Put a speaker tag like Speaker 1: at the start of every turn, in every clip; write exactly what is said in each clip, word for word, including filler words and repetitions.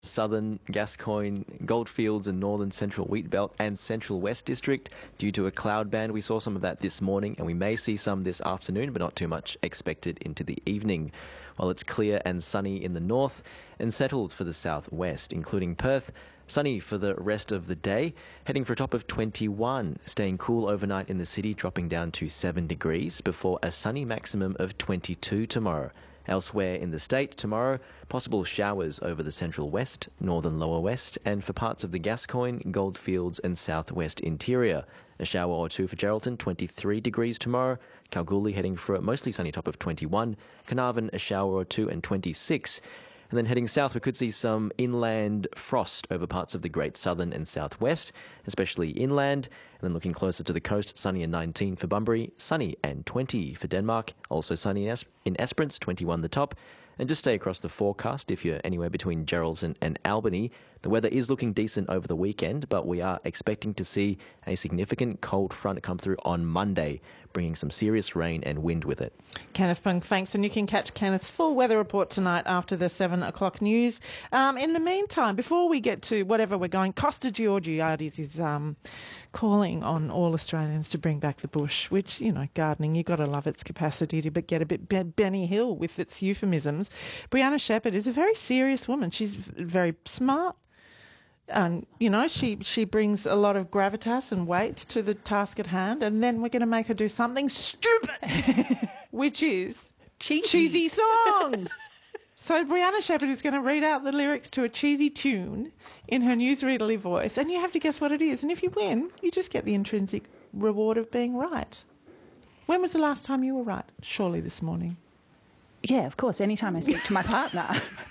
Speaker 1: southern Gascoyne, Goldfields and northern central Wheatbelt and central West District due to a cloud band. We saw some of that this morning and we may see some this afternoon, but not too much expected into the evening. While it's clear and sunny in the north and settled for the southwest, including Perth. Sunny for the rest of the day, heading for a top of twenty-one, staying cool overnight in the city, dropping down to seven degrees before a sunny maximum of twenty-two tomorrow. Elsewhere in the state tomorrow, possible showers over the central west, northern lower west, and for parts of the Gascoyne, Goldfields and southwest interior. A shower or two for Geraldton, twenty-three degrees tomorrow. Kalgoorlie heading for a mostly sunny top of twenty-one. Carnarvon, a shower or two and twenty-six. And then heading south, we could see some inland frost over parts of the Great Southern and Southwest, especially inland. And then looking closer to the coast, sunny and nineteen for Bunbury, sunny and twenty for Denmark. Also sunny in, es- in Esperance, twenty-one the top. And just stay across the forecast if you're anywhere between Geraldton and Albany. The weather is looking decent over the weekend, but we are expecting to see a significant cold front come through on Monday, bringing some serious rain and wind with it.
Speaker 2: Kenneth Pung, thanks. And you can catch Kenneth's full weather report tonight after the seven o'clock news. Um, in the meantime, before we get to whatever we're going, Costa Georgiades is um, calling on all Australians to bring back the bush, which, you know, gardening, you've got to love its capacity to get a bit Benny Hill with its euphemisms. Brianna Shepherd is a very serious woman. She's very smart. And, you know, she, she brings a lot of gravitas and weight to the task at hand, and then we're going to make her do something stupid, which is cheesy, cheesy songs. So Brianna Shepherd is going to read out the lyrics to a cheesy tune in her newsreaderly voice, and you have to guess what it is. And if you win, you just get the intrinsic reward of being right. When was the last time you were right? Surely this morning.
Speaker 3: Yeah, of course, anytime I speak to my partner.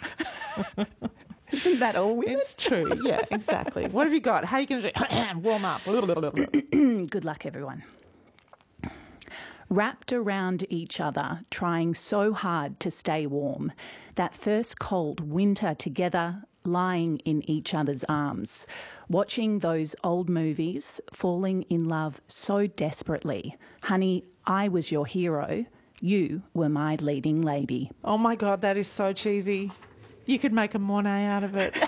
Speaker 3: Isn't that all weird?
Speaker 2: It's true, yeah, exactly. What have you got? How are you going to do? Warm up.
Speaker 3: Good luck, everyone. Wrapped around each other, trying so hard to stay warm. That first cold winter together, lying in each other's arms. Watching those old movies, falling in love so desperately. Honey, I was your hero. You were my leading lady.
Speaker 2: Oh, my God, that is so cheesy. You could make a Monet out of it.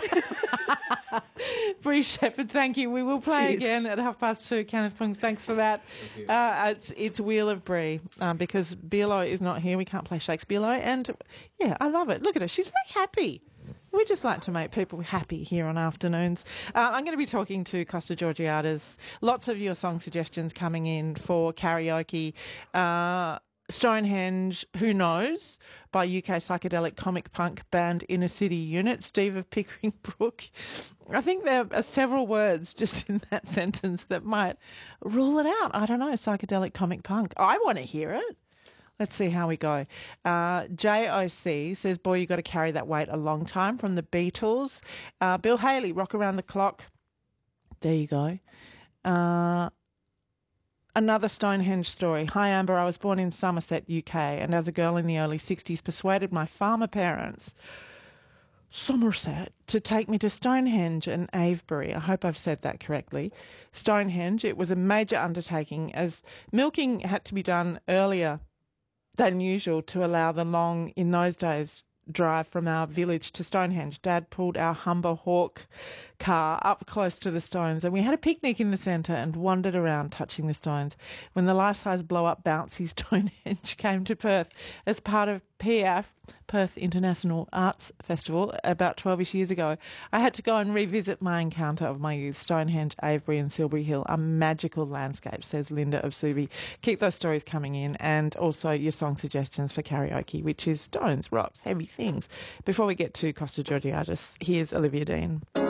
Speaker 2: Bree Shepherd, thank you. We will play
Speaker 3: Cheers.
Speaker 2: again at half past two. Kenneth Pung, thanks for that. Uh, it's it's Wheel of Bree um, because Bealo is not here. We can't play Shakespeare. And, yeah, I love it. Look at her. She's very happy. We just like to make people happy here on afternoons. Uh, I'm going to be talking to Costa Georgiades. Lots of your song suggestions coming in for karaoke. Uh Stonehenge, Who Knows, by U K psychedelic comic punk band Inner City Unit, Steve of Pickering Brook. I think there are several words just in that sentence that might rule it out. I don't know, psychedelic comic punk. I want to hear it. Let's see how we go. Uh, J O C says, boy, you got to carry that weight a long time, from the Beatles. Uh, Bill Haley, Rock Around the Clock. There you go. Uh... Another Stonehenge story. Hi, Amber. I was born in Somerset, U K, and as a girl in the early sixties persuaded my farmer parents, Somerset, to take me to Stonehenge and Avebury. I hope I've said that correctly. Stonehenge, it was a major undertaking as milking had to be done earlier than usual to allow the long, in those days, drive from our village to Stonehenge. Dad pulled our Humber Hawk car up close to the stones, and we had a picnic in the centre and wandered around touching the stones when the life-size blow-up bouncy Stonehenge came to Perth as part of P F, Perth International Arts Festival, about twelve-ish years ago. I had to go and revisit my encounter of my youth. Stonehenge, Avebury and Silbury Hill are magical landscapes, says Linda of Subi. Keep those stories coming in, and also your song suggestions for karaoke, which is stones, rocks, heavy things. Before we get to Costa Georgiades, here's Olivia Dean.